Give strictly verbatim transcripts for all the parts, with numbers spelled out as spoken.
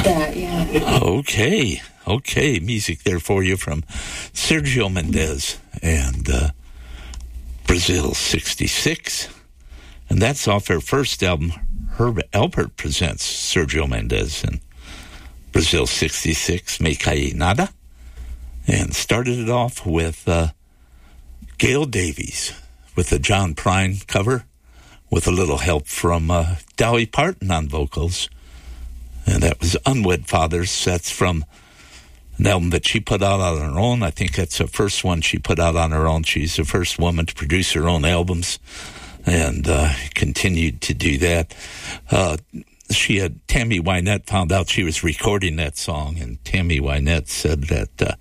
that, yeah. Okay, okay. Music there for you from Sergio Mendes and uh, Brazil sixty-six. And that's off their first album, Herb Alpert Presents Sergio Mendes and Brazil sixty-six, Me Caí Nada. And started it off with uh, Gail Davies with the John Prine cover with a little help from uh, Dolly Parton on vocals. And that was Unwed Fathers. That's from an album that she put out on her own. I think that's the first one she put out on her own. She's the first woman to produce her own albums and uh, continued to do that. Uh, she had, Tammy Wynette found out she was recording that song, and Tammy Wynette said that uh,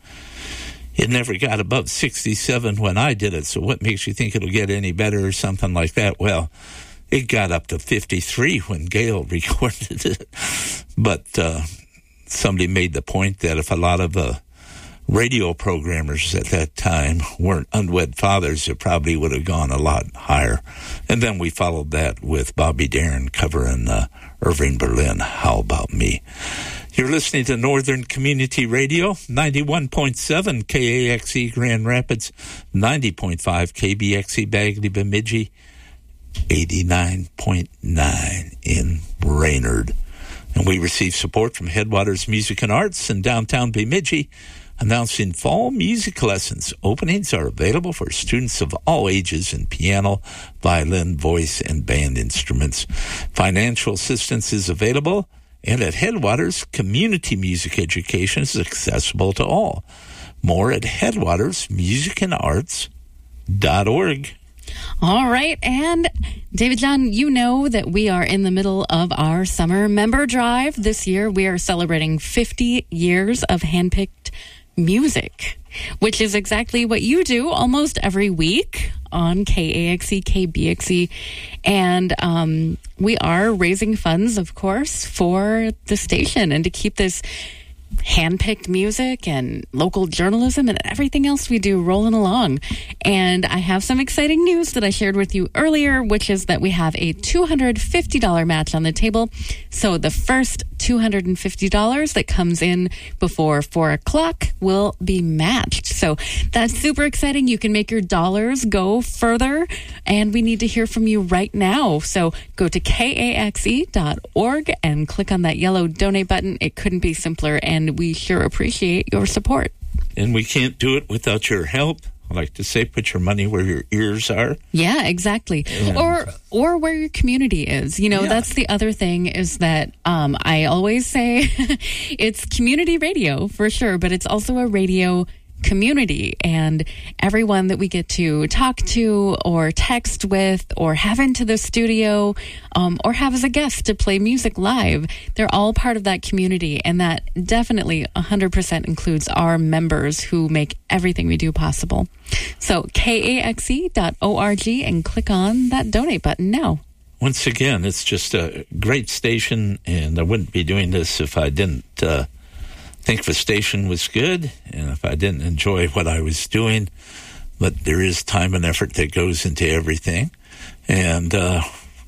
it never got above sixty-seven when I did it, so what makes you think it'll get any better or something like that? Well, it got up to fifty-three when Gail recorded it. But uh, somebody made the point that if a lot of uh, radio programmers at that time weren't unwed fathers, it probably would have gone a lot higher. And then we followed that with Bobby Darin covering uh, Irving Berlin, How About Me? You're listening to Northern Community Radio, ninety-one point seven K A X E Grand Rapids, ninety point five K B X E Bagley Bemidji, eighty-nine point nine in Brainerd. And we receive support from Headwaters Music and Arts in downtown Bemidji, announcing fall music lessons. Openings are available for students of all ages in piano, violin, voice, and band instruments. Financial assistance is available, and at Headwaters, community music education is accessible to all. More at headwaters music and arts dot org. All right, and David John, you know that we are in the middle of our summer member drive. This year, we are celebrating fifty years of handpicked music, which is exactly what you do almost every week on K A X E, K B X E. And um, we are raising funds, of course, for the station and to keep this handpicked music and local journalism and everything else we do rolling along. And I have some exciting news that I shared with you earlier, which is that we have a two hundred fifty dollars match on the table. So the first two hundred fifty dollars that comes in before four o'clock will be matched. So that's super exciting. You can make your dollars go further, and we need to hear from you right now. So go to K A X E dot org and click on that yellow donate button. It couldn't be simpler, and we sure appreciate your support. And we can't do it without your help. I like to say, put your money where your ears are. Yeah, exactly. And or or where your community is. You know, yeah. That's the other thing is that um, I always say it's community radio for sure, but it's also a radio community, and everyone that we get to talk to or text with or have into the studio um, or have as a guest to play music live, they're all part of that community, and that definitely one hundred percent includes our members who make everything we do possible. So K A X E dot org and click on that donate button now. Once again, it's just a great station, and I wouldn't be doing this if I didn't uh, think the station was good and if I didn't enjoy what I was doing. But there is time and effort that goes into everything. And uh,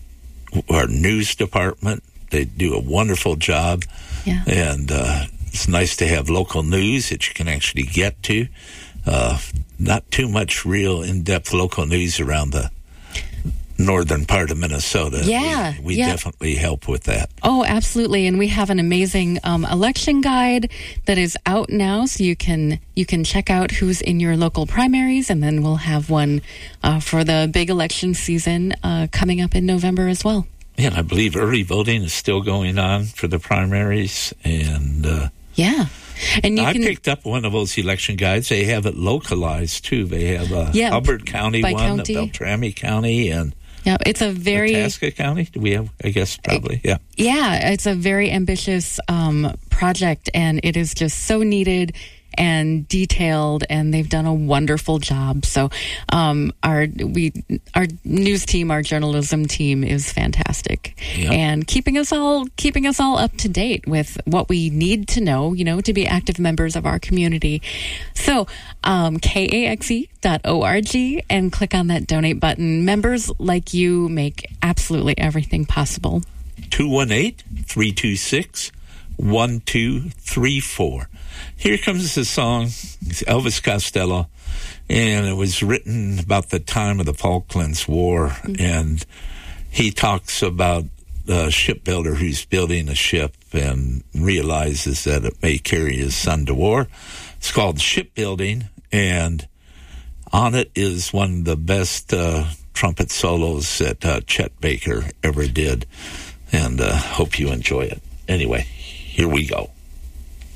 our news department, they do a wonderful job. Yeah. And uh, it's nice to have local news that you can actually get to. Uh, not too much real in-depth local news around the northern part of Minnesota. Yeah. We, we yeah. definitely help with that. Oh, absolutely. And we have an amazing um, election guide that is out now, so you can you can check out who's in your local primaries, and then we'll have one uh, for the big election season uh, coming up in November as well. Yeah, I believe early voting is still going on for the primaries. And uh, yeah. And you I can, picked up one of those election guides. They have it localized, too. They have a yeah, Hubbard County one, county. a Beltrami County, and yeah, it's a very Itasca County. Do we have? I guess probably. Yeah. Yeah, it's a very ambitious um, project, and it is just so needed and detailed, and they've done a wonderful job. So, um, our we our news team, our journalism team, is fantastic, yep. and keeping us all keeping us all up to date with what we need to know, you know, to be active members of our community. So, um, K A X E dot org and click on that donate button. Members like you make absolutely everything possible. two one eight, three two six, one two three four. Here comes the song. It's Elvis Costello, and it was written about the time of the Falklands War, mm-hmm. and he talks about the shipbuilder who's building a ship and realizes that it may carry his son to war. It's called Shipbuilding, and on it is one of the best uh, trumpet solos that uh, Chet Baker ever did, and uh, hope you enjoy it. Anyway, here we go.